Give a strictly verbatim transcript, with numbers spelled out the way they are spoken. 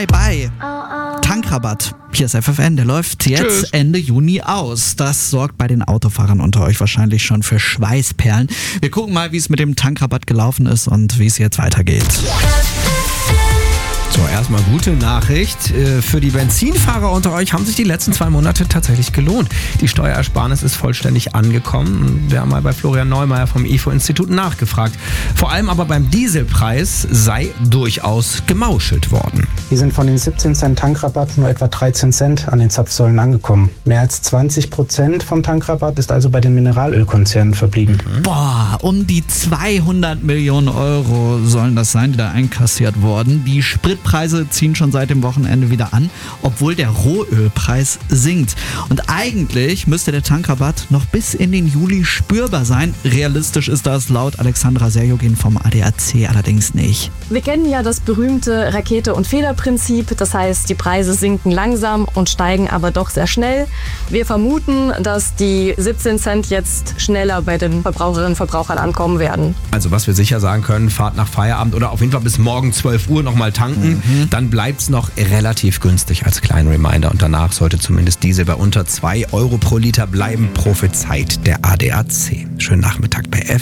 Bye bye. Tankrabatt. Hier ist F F N, der läuft jetzt Tschüss. Ende Juni aus. Das sorgt bei den Autofahrern unter euch wahrscheinlich schon für Schweißperlen. Wir gucken mal, wie es mit dem Tankrabatt gelaufen ist und wie es jetzt weitergeht. So, erstmal gute Nachricht. Für die Benzinfahrer unter euch haben sich die letzten zwei Monate tatsächlich gelohnt. Die Steuerersparnis ist vollständig angekommen. Wir haben mal bei Florian Neumeier vom I F O-Institut nachgefragt. Vor allem aber beim Dieselpreis sei durchaus gemauschelt worden. Hier sind von den siebzehn Cent Tankrabatt nur etwa dreizehn Cent an den Zapfsäulen angekommen. Mehr als zwanzig Prozent vom Tankrabatt ist also bei den Mineralölkonzernen verblieben. Mhm. Boah, um die zweihundert Millionen Euro sollen das sein, die da einkassiert wurden. Die Spritpreise ziehen schon seit dem Wochenende wieder an, obwohl der Rohölpreis sinkt. Und eigentlich müsste der Tankrabatt noch bis in den Juli spürbar sein. Realistisch ist das laut Alexandra Serjogin vom A D A C allerdings nicht. Wir kennen ja das berühmte Rakete- und Federprinzip. Das heißt, die Preise sinken langsam und steigen aber doch sehr schnell. Wir vermuten, dass die siebzehn Cent jetzt schneller bei den Verbraucherinnen und Verbrauchern ankommen werden. Also was wir sicher sagen können, fahrt nach Feierabend oder auf jeden Fall bis morgen zwölf Uhr nochmal tanken. Mhm. Dann bleibt es noch relativ günstig als kleinen Reminder. Und danach sollte zumindest Diesel bei unter zwei Euro pro Liter bleiben, prophezeit der A D A C. Schönen Nachmittag bei F.